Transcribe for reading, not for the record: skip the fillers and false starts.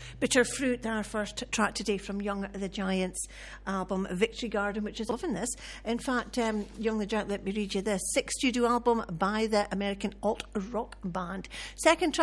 Bitter Fruit, our first track today from Young the Giants' album Victory Garden, which is loving this. In fact, Young the Giant, let me read you this. 6th studio album by the American alt-rock band. Second track